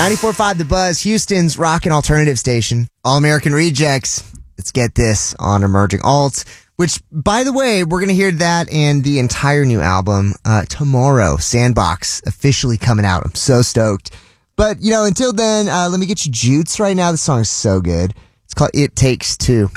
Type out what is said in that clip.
94.5 The Buzz, Houston's rock and alternative station. All American Rejects. Let's get this on Emerging Alt, which, by the way, we're going to hear that and the entire new album tomorrow. Sandbox officially coming out. I'm so stoked. But, until then, let me get you Jutes right now. This song is so good. It's called It Takes Two.